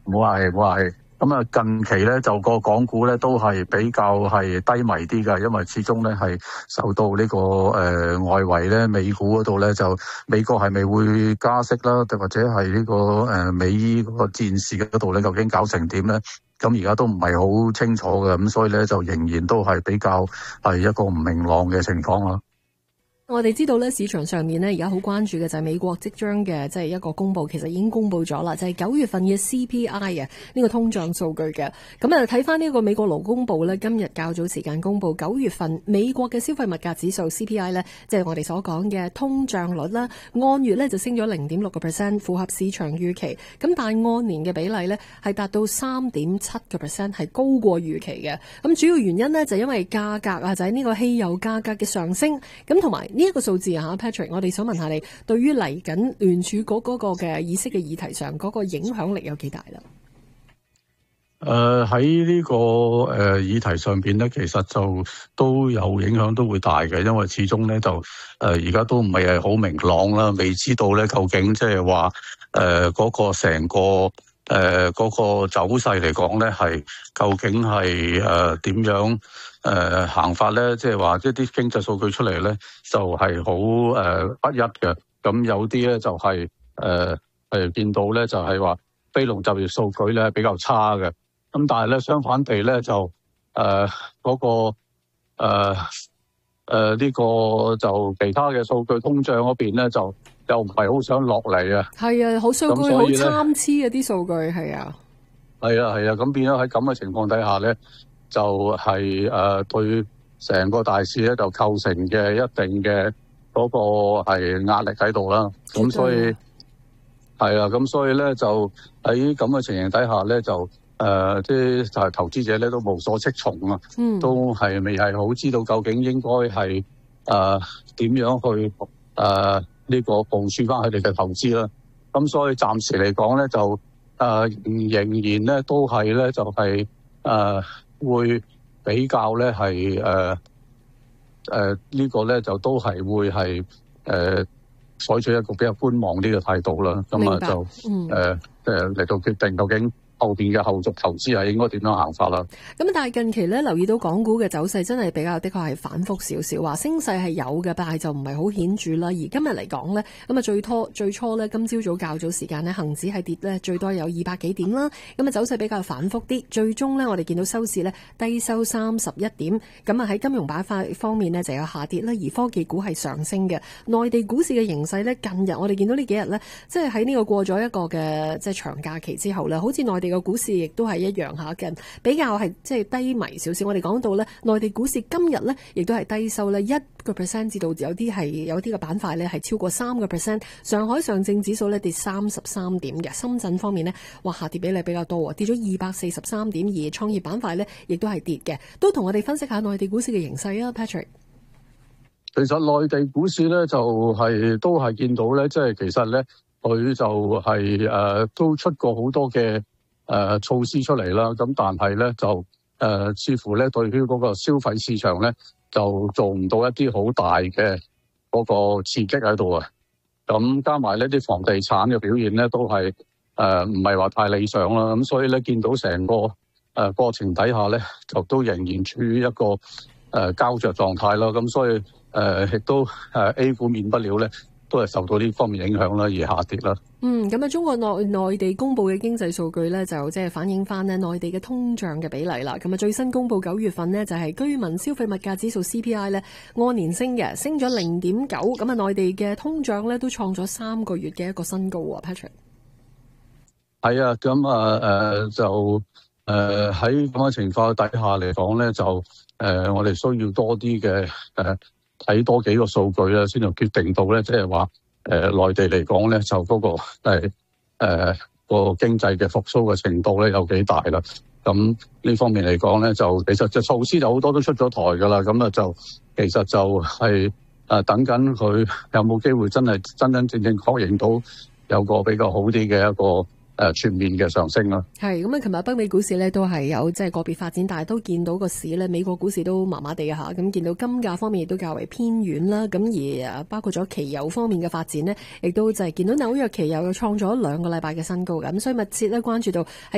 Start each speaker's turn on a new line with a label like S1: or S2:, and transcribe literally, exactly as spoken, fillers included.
S1: 唔好客氣，唔好客氣。咁啊，近期咧就個港股咧都係比較係低迷啲㗎，因為始終咧係受到呢、這個誒、呃、外圍咧美股嗰度咧就美國係咪會加息啦，或者係呢、這個誒、呃、美伊嗰個戰事嗰度咧究竟搞成點咧？咁而家都唔係好清楚嘅，咁所以咧就仍然都係比較係一個唔明朗嘅情況啦。
S2: 我哋知道咧，市場上面咧而家好關注嘅就係美國即將嘅即係一個公佈，其實已經公佈咗啦，就係、是、九月份嘅 C P I 啊，呢個通脹數據嘅。咁啊，睇翻呢個美國勞工部咧，今日較早時間公佈九月份美國嘅消費物價指數 C P I 咧，即係我哋所講嘅通脹率啦，按月咧就升咗零點六個 percent， 符合市場預期。咁但係按年嘅比例咧係達到三點七個 percent， 係高過預期嘅。咁主要原因呢，就因為價格啊，就係呢個汽油價格嘅上升，咁同埋。呢一個數字啊 Patrick， 我哋想問下你，對於嚟緊聯儲局嗰個嘅議息嘅議題上，嗰、那個影響力有幾大啦？
S1: 誒喺呢個誒、呃、議題上邊咧，其實就都有影響，都會大嘅，因為始終咧就誒而家都唔係係好明朗啦，未知道咧究竟即係話誒嗰個成個誒嗰、呃那個走勢嚟講咧，係究竟係誒點樣？誒、呃、行法咧，即係話一啲經濟數據出嚟咧，就係好誒不一嘅。咁有啲咧就係誒誒見到咧，就係話非農就業數據咧比較差嘅。咁但係咧相反地咧就誒嗰、呃那個誒誒呢個就其他嘅數據通脹嗰邊咧就又唔係好想落嚟啊。
S2: 係啊，好數據好參差啊啲數據係啊。係
S1: 啊係啊，咁變咗喺咁嘅情況底下咧。就係、是、誒、呃、對成個大市咧就構成嘅一定嘅嗰個係壓力喺度啦，咁所以係啊，咁所以咧就喺咁嘅情形底下咧就誒啲就係投資者咧都無所適從啊，嗯、都係未係好知道究竟應該係誒點樣去誒呢、呃這個部署翻佢哋嘅投資啦。咁所以暫時嚟講咧就誒、呃、仍然咧都係咧就係、是、誒。呃會比較咧係誒誒呢個咧就都係會係誒採取一個比較觀望啲嘅態度啦。咁啊就誒誒嚟到決定究竟後邊嘅後續投資係應該點樣行法啦？
S2: 咁但係近期咧留意到港股嘅走勢真係比較的確係反覆少少，話升勢係有嘅，但係就唔係好顯著啦。而今日嚟講咧，咁啊最初最初咧今朝早較早時間咧恒指係跌咧最多有二百幾點啦，咁啊走勢比較反覆啲，最終咧我哋見到收市咧低收三十一點，咁啊喺金融板塊方面咧就有下跌啦，而科技股係上升嘅。內地股市嘅形勢咧近日我哋見到呢幾日咧，即係喺呢個過咗一個嘅即係長假期之後咧，好似內地個股市亦都係一樣下嘅，比較係即係低迷少少。我哋講到咧，內地股市今日咧亦都係低收咧一個 percent 至到有啲係有啲嘅板塊咧係超過三個 percent。上海上證指數咧跌三十三點嘅，深圳方面呢，哇下跌比例比較多，跌咗二百四十三點，而創業板塊咧亦都係跌嘅。都同我哋分析下內地股市嘅形勢啊 Patrick。
S1: 其實內地股市咧就係、是、都係見到咧，即係其實咧佢就係、是、誒、呃、都出過好多嘅。誒、呃、措施出嚟啦，咁但係咧就誒、呃、似乎咧對於嗰個消費市場咧就做唔到一啲好大嘅嗰個刺激喺度啊，咁加埋呢啲房地產嘅表現咧都係誒唔係話太理想啦，咁所以咧見到成個誒、呃、過程底下咧就都仍然處於一個誒、呃、膠着狀態啦，咁所以誒亦、呃、都誒、呃、A 股免不了咧都係受到呢方面影響啦而下跌啦。
S2: 嗯，咁啊，中國內內地公布嘅經濟數據咧，就即係反映翻咧內地嘅通脹嘅比例啦。咁啊，最新公布九月份呢，就係居民消費物價指數 C P I 咧按年升嘅，升咗零點九。咁啊，內地嘅通脹咧都創咗三個月嘅一個新高啊 Patrick。
S1: 係啊，咁啊誒就誒喺咁嘅情況底下嚟講咧，就誒、呃、我哋需要多啲嘅誒睇多幾個數據啦，先至決定到咧，即係話。誒、呃、內地嚟講咧，就嗰、那個誒誒、呃、個經濟嘅復甦嘅程度咧有幾大啦。咁呢方面嚟講咧，就其實就措施就好多都出咗台㗎啦。咁啊就其實就係、是、誒、呃、等緊佢有冇機會真係真真正正確認到有個比較好啲嘅一個。誒全面嘅上升啦，
S2: 係咁啊！琴日北美股市咧都係有即係個別發展，但係都見到個市咧，美國股市都麻麻地嚇。咁見到金價方面亦都較為偏軟啦。咁而包括咗期油方面嘅發展呢，亦都就係見到紐約期油又創咗兩個禮拜嘅新高。咁所以密切咧關注到。